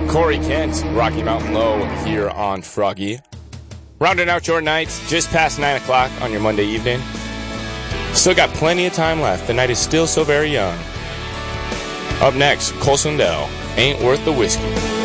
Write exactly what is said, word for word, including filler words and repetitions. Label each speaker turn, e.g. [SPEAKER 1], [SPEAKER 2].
[SPEAKER 1] Corey Kent, Rocky Mountain Low here on Froggy. Rounding out your nights just past nine o'clock on your Monday evening. Still got plenty of time left. The night is still so very young. Up next, Cole Swindell, Ain't Worth the Whiskey.